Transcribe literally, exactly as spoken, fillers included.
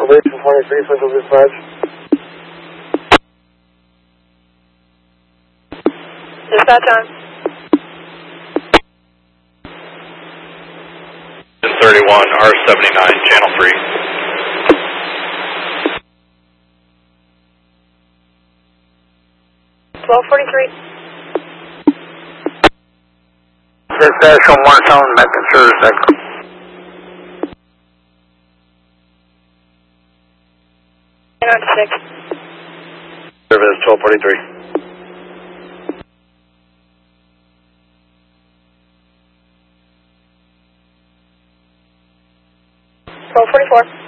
Probation twenty-three, Central Dispatch. Dispatch on. thirty-one, R seventy-nine, channel three. twelve forty-three. Dispatch on one sound, making sure it's that. nine ninety-six. Service twelve forty-three. twelve forty-four.